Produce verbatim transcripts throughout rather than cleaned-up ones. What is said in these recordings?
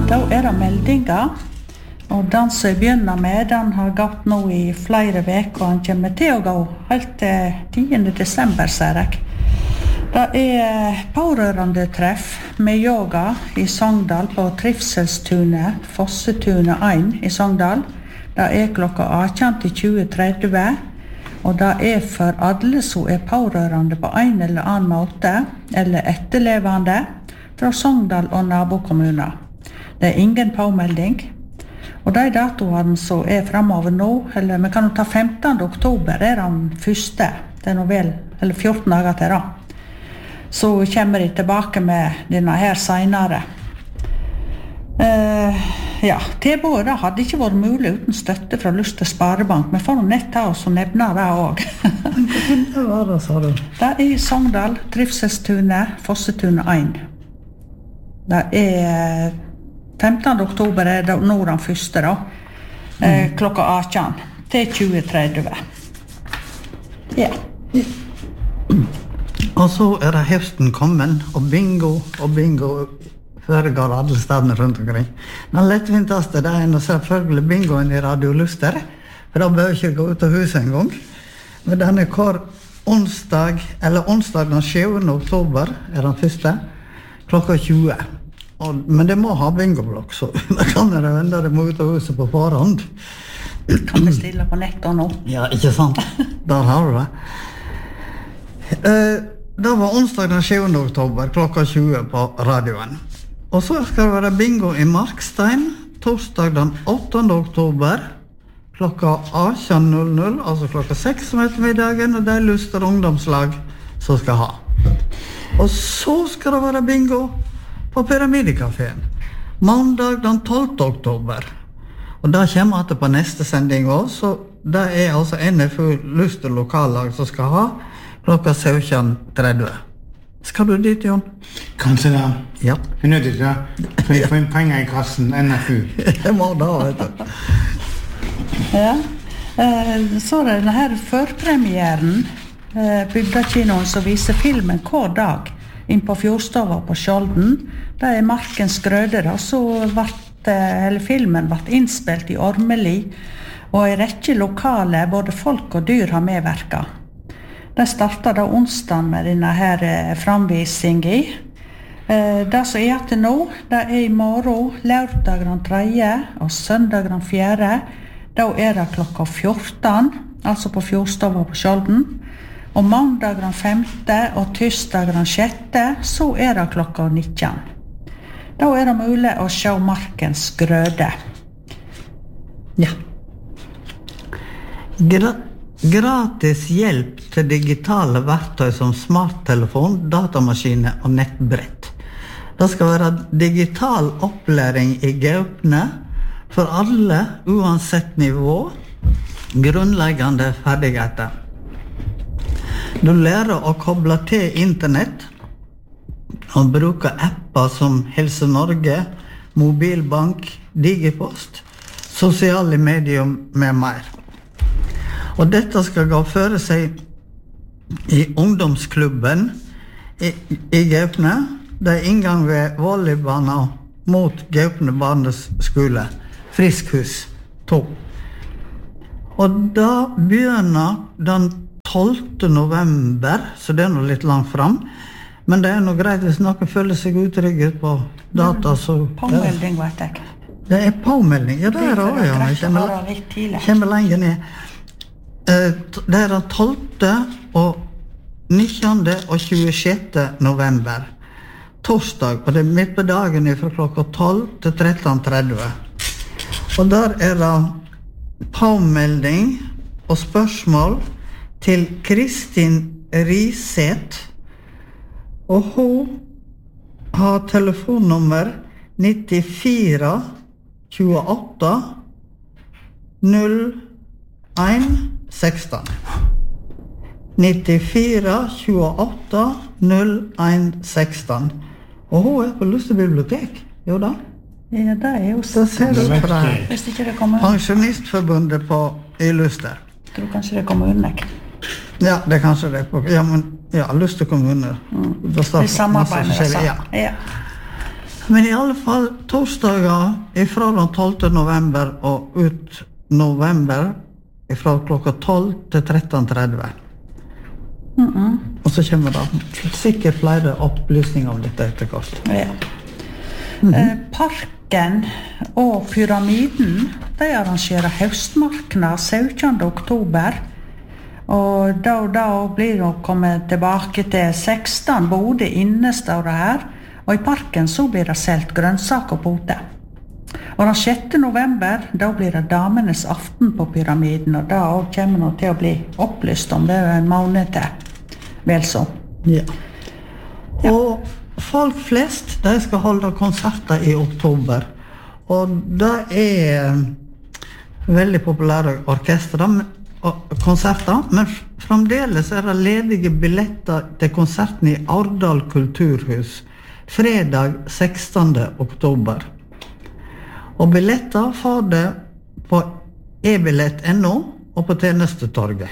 Da er det meldinger, og den som jeg begynner med, den har gått nå i flere veker, og han kommer til å gå helt til tiende desember, ser jeg. Det er pårørende treff med yoga i Sogndal på Trivselstunet, Fossetunet en i Sogndal. Det er klokka atten til tjue tretti, og det er for alle som er pårørende på en eller annen måte, eller etterlevende, fra Sogndal og nabokommuner. Det er ingen påmelding, og de datoene som er fremover nå, eller vi kan jo ta femtende oktober, er den første, det er nå vel, eller fjorten dager til da. Så kommer de tilbake med denne her senere. Uh, ja, tilbudet hadde ikke vært mulig uten støtte fra Luster Sparebank, men for å nett ta oss og nevne det også. Hva var det, sa du? Det er i Sogndal, Trivselstunet, Fossetunet en. Det er femtende oktober er det nå den første da, eh, klokka atten til tjue tretti. Ja. Og så er det høsten kommet, og bingo og bingo foregår alle stedene rundt omkring. Den lettvinteste det er selvfølgelig bingoen i Radio Luster, for da bør ikke gå ut av huset en gang. Men den er hver onsdag, eller onsdag den sjuende oktober er den første, klokka tjue. Og, men det må ha bingoblokk, så da kan dere vende det mot huset på forhånd. Kan bestille på nettet nå. Ja, ikke sant? Der har du det. Eh, det var onsdag den sjuende oktober, klokka tjue på radioen. Og så skal det være bingo i Markstein, torsdag den åttende oktober, klokka atten null null, altså klokka seks om ettermiddagen, og det er Luster ungdomslag som skal ha. Og så skal det være bingo på Pyramidekaféen, mandag den tolvte oktober. Og da kommer jeg på neste sending også, så det er altså N F U Luster lokallag som skal ha klokka sytten tretti. Skal du dit, Jon? Kanskje da. Ja. Jeg er nødt til det, for jeg får inn penger i kassen, N F U. Jeg må da, vet du. Ja, så er det denne her førpremieren, Bygdakinoen som viser filmen hver dag inn på Fjordstova på Skjolden. Det er Markens Grøde, da, så vart, eller filmen ble innspilt i Ormeli, og i rekke lokale, både folk og dyr har medverket. Det startet da onsdag med denne her framvisingen. Det som er til nå, det er i morgen, lørdag den tredje og søndag den fjerde. Da er det klokka fjorten, altså på Fjordstova på Skjolden. Og mandag den femte og tirsdag den sjette, så er det klokka nitten. Da er det mulig å se Markens Grøde. Ja. Gra gratis hjelp til digitale verktøy som smarttelefon, datamaskiner og nettbrett. Det skal være digital opplæring i Gaupne for alle, uansett nivå, grunnleggende ferdigheter. Du lærer å koble til internett og bruke apper som Helse Norge, Mobilbank, Digipost, sosiale medier med mer. Og dette skal gå føre seg i ungdomsklubben i, i Gaupne. Det er inngang ved volleybanen mot Gaupne barneskole, Friskhus to. Og da begynner den tolvte november, så det er nå litt langt frem. Men det er nå greit hvis noen føler seg utrygget på data, så... Påmelding, vet jeg. Det er påmelding, ja, det er det også, ja. Jeg kommer, kommer lenger ned. Det er den tolvte og nittende og tjuesjette november. Torsdag, og det er midt på dagen fra klokka tolv til tretten tretti. Og der er det påmelding og spørsmål til Kristin Riseth, og hun har telefonnummer nittifire tjueåtte null en seksten. nittifire tjueåtte null en seksten. Og hun er på Luster bibliotek, jo da? Ja, det er jo så. Det ser du på det. Hvis ikke det kommer... Pensjonistforbundet på i Luster. Jeg tror kanskje det kommer unnek. Ja, det er kanskje det. Ja, men ja, Luster kommune. Mm. Det er samarbeid med det, ja. Ja. Men i alle fall torsdager ifra den tolvte november og ut november ifra klokka tolv til tretten tretti. Mm -mm. Og så kommer det sikkert flere opplysninger om dette etter hvert. Ja. Mm-hmm. eh, Parken og Pyramiden, de arrangerer høstmarknad syttende oktober. Og da, da blir det å komme tilbake til seksten boder inne, står det her. Og i parken så blir det selt grønnsak og pote. Og den sjette november, da blir det damenes aften på Pyramiden, og da også kommer det til å bli opplyst om det er en måned til. Vel så. Ja. Ja. Og folk flest, de skal holde konserter i oktober. Og det er veldig populære orkestre og konserter, men fremdeles er det ledige billetter til konserten i Ardal kulturhus fredag sekstende oktober. Og billetter får det på e-billett punktum no og på tjenestetorget.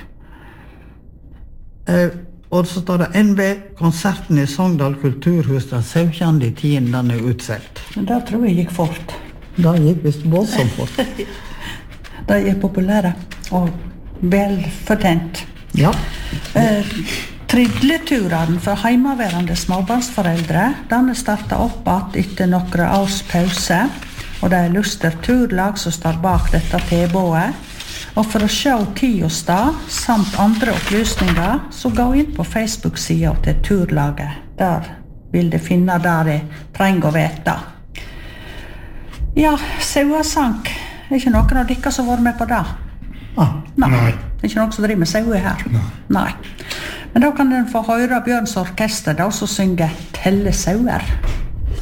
Eh, og så står det N B, konserten i Sogndal kulturhus den syvende tiende, den er utselt. Men det tror jeg gikk fort. Det gikk visst voldsomt fort. De er populære og velfortjent. Ja. Eh, Trilleturen for heimaværende småbarnsforeldre, den er startet opp at etter noen års pause, og det er Luster Turlag som står bak dette tilbudet. Og for å se tid og sted, samt andre opplysninger, så gå inn på Facebook-siden til Turlaget. Der vil de finne det de trenger å vite. Ja, sauesank. Er ikke noen av dere som har vært med på det? Ah, Nei. Nei. Det er ikke noen som driver med sauer her. Nei. Nei. Men da kan den få høre Bjørns orkester, da som synger Telle sauer.